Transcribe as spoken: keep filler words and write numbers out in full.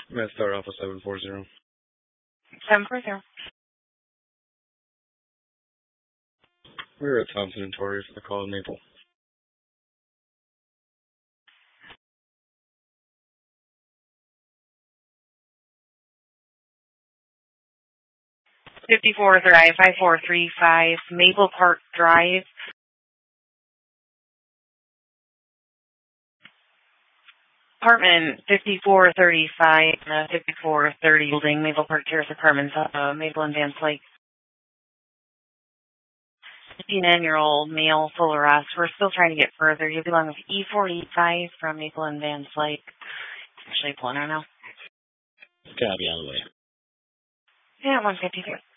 I'm going to start off with seven four zero. seven four zero. We were at Thompson and Torrey for the call in Maple. fifty-four Drive, five four three five, Maple Park Drive. Apartment fifty-four thirty-five, uh, fifty-four thirty building, Maple Park Terrace Apartments, uh, Maple and Vance Lake. fifty-nine-year-old male, full arrest. We're still trying to get further. You belong with E forty-five from Maple and Vance Lake. Actually, pulling her now. Gotta be on the way. Yeah, one fifty-three.